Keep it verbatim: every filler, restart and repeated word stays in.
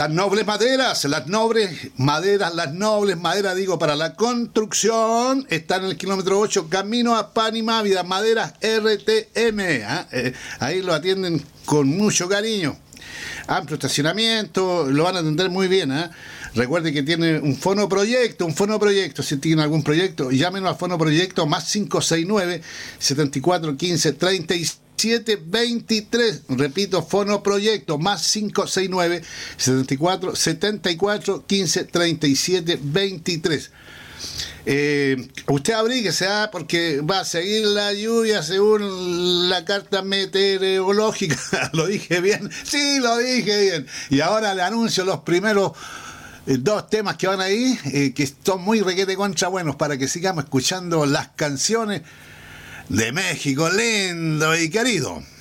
Las nobles maderas, las nobles maderas, las nobles maderas, digo, para la construcción, están en el kilómetro ocho, camino a Pan y Mávida, Maderas R T M. ¿eh? Eh, ahí lo atienden con mucho cariño. Amplio estacionamiento, lo van a atender muy bien. ¿eh? Recuerde que tiene un fonoproyecto, un fonoproyecto. Si tiene algún proyecto, llámenos al fonoproyecto más cinco seis nueve, siete cuatro uno cinco, tres siete veintitrés. Repito, fonoproyecto más cinco seis nueve, siete cuatro uno cinco, tres siete veintitrés. Eh, usted abríguese, ¿eh? Porque va a seguir la lluvia según la carta meteorológica. ¿Lo dije bien? Sí, lo dije bien. Y ahora le anuncio los primeros eh, dos temas que van ahí, eh, que son muy requete contra buenos, para que sigamos escuchando las canciones de México lindo y querido.